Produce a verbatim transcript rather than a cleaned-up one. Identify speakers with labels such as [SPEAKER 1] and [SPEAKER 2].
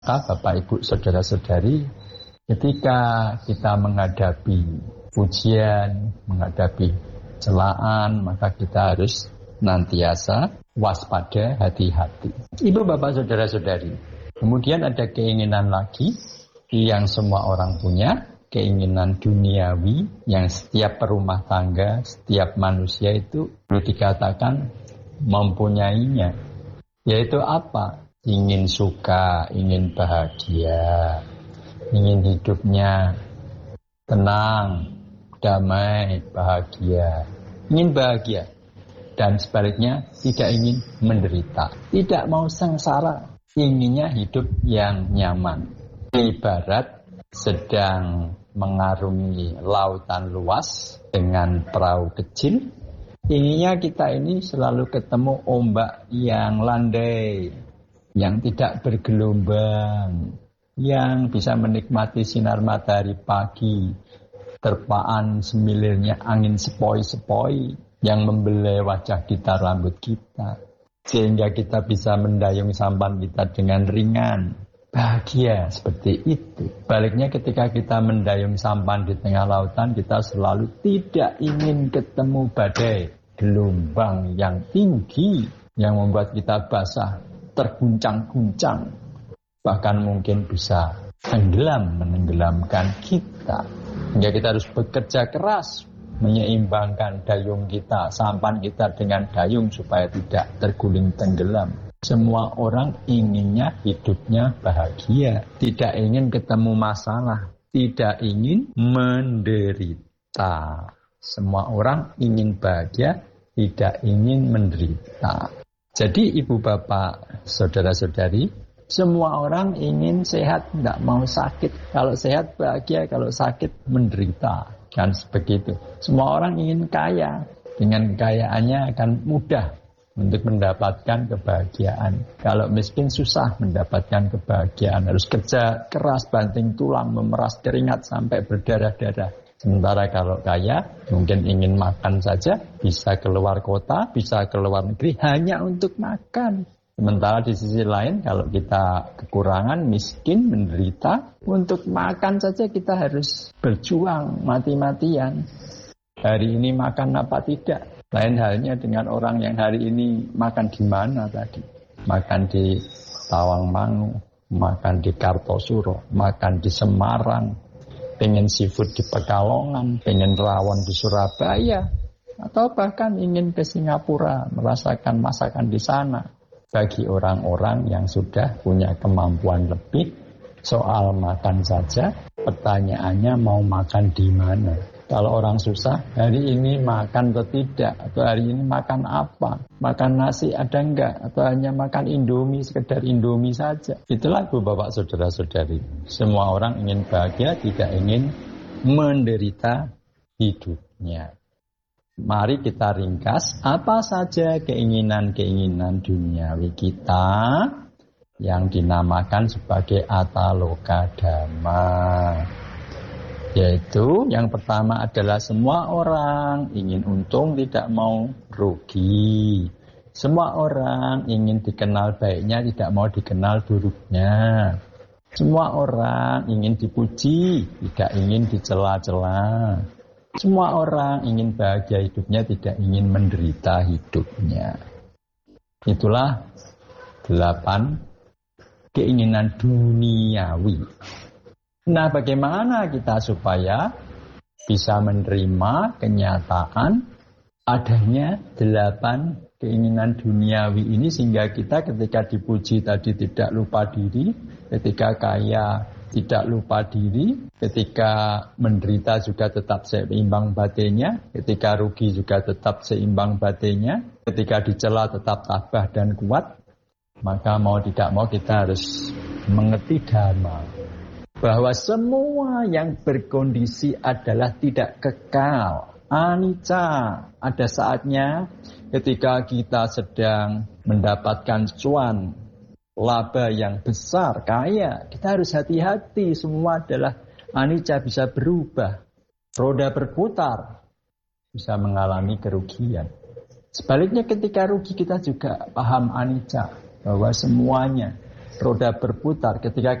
[SPEAKER 1] Bapak, Ibu, Saudara-saudari, ketika kita menghadapi pujian, menghadapi celaan, maka kita harus nantiasa waspada, hati-hati. Ibu, Bapak, Saudara-saudari, kemudian ada keinginan lagi yang semua orang punya, keinginan duniawi yang setiap perumah tangga, setiap manusia itu perlu dikatakan mempunyainya. Yaitu apa? Ingin suka, ingin bahagia, ingin hidupnya tenang, damai, bahagia. Ingin bahagia. Dan sebaliknya tidak ingin menderita. Tidak mau sengsara. Inginnya hidup yang nyaman. Ibarat sedang mengarungi lautan luas dengan perahu kecil. Inginnya kita ini selalu ketemu ombak yang landai, yang tidak bergelombang, yang bisa menikmati sinar matahari pagi, terpaan semilirnya angin sepoi-sepoi yang membelai wajah kita, rambut kita, sehingga kita bisa mendayung sampan kita dengan ringan. Bahagia seperti itu. Baliknya ketika kita mendayung sampan di tengah lautan, kita selalu tidak ingin ketemu badai, gelombang yang tinggi yang membuat kita basah, terguncang-guncang, bahkan mungkin bisa tenggelam, menenggelamkan kita. Hingga kita harus bekerja keras menyeimbangkan dayung kita, sampan kita dengan dayung supaya tidak terguling tenggelam. Semua orang inginnya hidupnya bahagia, tidak ingin ketemu masalah, tidak ingin menderita. Semua orang ingin bahagia, tidak ingin menderita. Jadi ibu bapak, saudara-saudari, semua orang ingin sehat, tidak mau sakit. Kalau sehat bahagia, kalau sakit menderita. Kan sebegitu. Semua orang ingin kaya, dengan kekayaannya akan mudah untuk mendapatkan kebahagiaan. Kalau miskin susah mendapatkan kebahagiaan. Harus kerja keras, banting tulang, memeras keringat sampai berdarah-darah. Sementara kalau kaya, mungkin ingin makan saja, bisa keluar kota, bisa keluar negeri, hanya untuk makan. Sementara di sisi lain, kalau kita kekurangan, miskin, menderita, untuk makan saja kita harus berjuang mati-matian. Hari ini makan apa tidak? Lain halnya dengan orang yang hari ini makan di mana tadi? Makan di Tawangmangu, makan di Kartosuro, makan di Semarang, pengen seafood di Pekalongan, pengen rawon di Surabaya, atau bahkan ingin ke Singapura, merasakan masakan di sana. Bagi orang-orang yang sudah punya kemampuan lebih, soal makan saja, pertanyaannya mau makan di mana? Kalau orang susah, hari ini makan atau tidak? Atau hari ini makan apa? Makan nasi ada enggak? Atau hanya makan indomie, sekedar indomie saja? Itulah ibu bapak saudara-saudari. Semua orang ingin bahagia, tidak ingin menderita hidupnya. Mari kita ringkas apa saja keinginan-keinginan duniawi kita yang dinamakan sebagai ataloka dhamma. Yaitu yang pertama adalah semua orang ingin untung, tidak mau rugi. Semua orang ingin dikenal baiknya, tidak mau dikenal buruknya. Semua orang ingin dipuji, tidak ingin dicela-cela. Semua orang ingin bahagia hidupnya, tidak ingin menderita hidupnya. Itulah delapan keinginan duniawi. Nah, bagaimana kita supaya bisa menerima kenyataan adanya delapan keinginan duniawi ini, sehingga kita ketika dipuji tadi tidak lupa diri, ketika kaya tidak lupa diri, ketika menderita juga tetap seimbang batinnya, ketika rugi juga tetap seimbang batinnya, ketika dicela tetap tabah dan kuat. Maka mau tidak mau kita harus mengerti dhamma, bahwa semua yang berkondisi adalah tidak kekal, anicca. Ada saatnya ketika kita sedang mendapatkan cuan, laba yang besar, kaya, kita harus hati-hati. Semua adalah anicca, bisa berubah. Roda berputar, bisa mengalami kerugian. Sebaliknya ketika rugi kita juga paham anicca, bahwa semuanya roda berputar, ketika